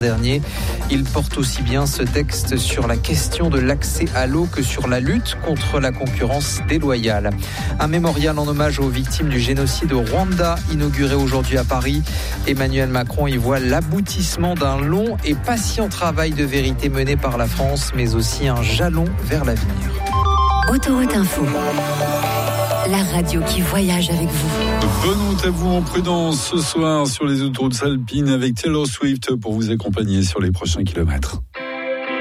dernier. Il porte aussi bien ce texte sur la question de l'accès à l'eau que sur la lutte contre la concurrence déloyale. Un mémorial en hommage aux victimes du génocide au Rwanda, inauguré aujourd'hui à Paris. Emmanuel Macron y voit l'aboutissement d'un long et patient travail de vérité mené par la France, mais aussi un jalon vers l'avenir. Autoroute Info, la radio qui voyage avec vous. Bonne route à vous en prudence ce soir sur les autoroutes alpines avec Taylor Swift pour vous accompagner sur les prochains kilomètres.